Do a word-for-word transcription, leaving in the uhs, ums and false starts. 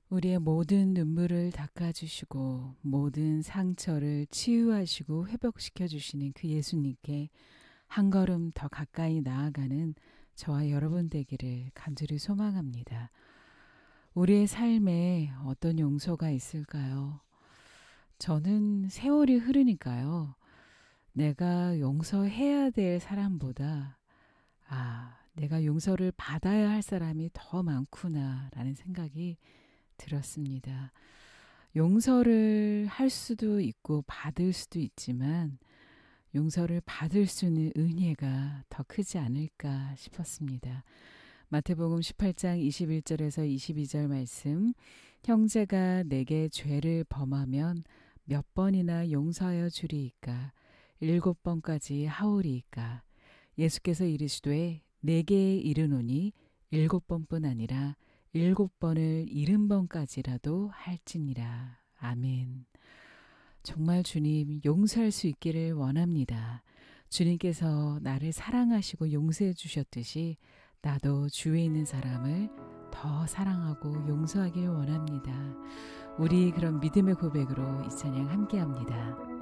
우리의 모든 눈물을 닦아주시고 모든 상처를 치유하시고 회복시켜 주시는 그 예수님께 한 걸음 더 가까이 나아가는 저와 여러분 되기를 간절히 소망합니다. 우리의 삶에 어떤 용서가 있을까요? 저는 세월이 흐르니까요. 내가 용서해야 될 사람보다 아, 내가 용서를 받아야 할 사람이 더 많구나라는 생각이 들었습니다. 용서를 할 수도 있고 받을 수도 있지만 용서를 받을 수 있는 은혜가 더 크지 않을까 싶었습니다. 마태복음 십팔 장 이십일 절에서 이십이 절 말씀, 형제가 내게 죄를 범하면 몇 번이나 용서하여 주리이까? 일곱 번까지 하오리이까? 예수께서 이르시되 내게 이르노니 일곱 번뿐 아니라 일곱 번을 일흔 번까지라도 할지니라. 아멘. 정말 주님 용서할 수 있기를 원합니다. 주님께서 나를 사랑하시고 용서해 주셨듯이 나도 주위에 있는 사람을 더 사랑하고 용서하길 원합니다. 우리 그런 믿음의 고백으로 이 찬양 함께합니다.